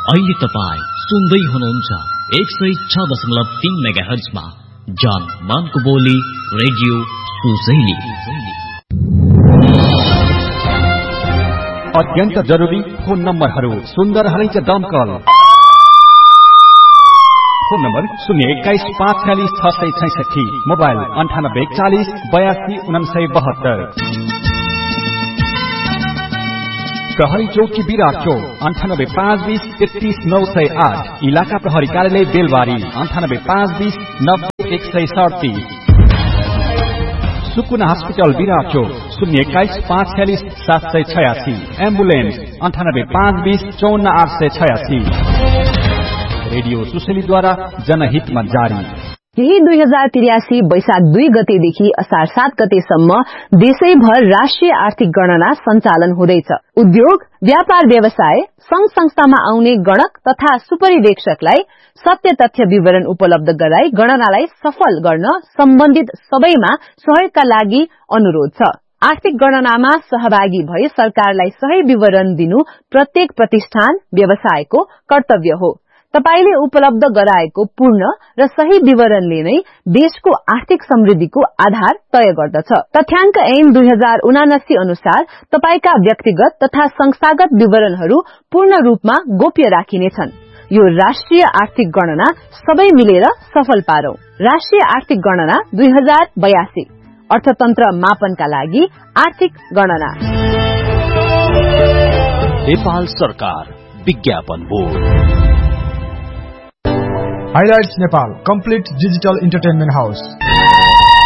अहिले तपाईं सुन्दै हुनुहुन्छ 106.3 मेगाहर्जमा जान मानको बोली रेडियो सुसैली। अत्यन्त जरुरी फोन नम्बरहरू सुन्दर हरैच दमकल। Phone number 021-546-666, mobile 9840-82-972। प्रहरी चौकी विराट चौक 98-520-33-908। इलाका प्रहरी कार्यालय बेलबारी 98-520-90-137। सुकुना हस्पिटल विराट चौक 021-546-786। एम्बुलेन्स 98-520-54-886। रेडियो सुसेलीद्वारा जनहितमा जारी। यही 2083 वैशाख 2 गतेदेखि असार 7 गतेसम्म देशैभर राष्ट्रिय आर्थिक गणना सञ्चालन हुँदैछ। उद्योग, व्यापार व्यवसाय, संघ संस्थामा आउने गणक तथा सुपरिवेक्षकलाई सत्य तथ्य विवरण उपलब्ध गराई गणनालाई सफल गर्न सम्बन्धित सबैमा सहयोगका लागि अनुरोध छ। आर्थिक गणनामा सहभागी भई सरकारलाई सही विवरण दिनु प्रत्येक प्रतिष्ठान, व्यवसायको कर्तव्य हो। तपाईले उपलब्ध गराएको पूर्ण र सही विवरणले नै देशको आर्थिक समृद्धिको आधार तय गर्दछ। तथ्याङ्क ऐन 2079 अनुसार तपाईका व्यक्तिगत तथा संस्थागत विवरणहरू पूर्ण रूपमा गोप्य राखिनेछन्। यो राष्ट्रिय आर्थिक गणना सबै मिलेर सफल पारौं। राष्ट्रिय आर्थिक गणना 2082 अर्थतन्त्र मापनका लागि आर्थिक गणना। नेपाल सरकार विज्ञापन board. Highlights Nepal, complete digital entertainment house.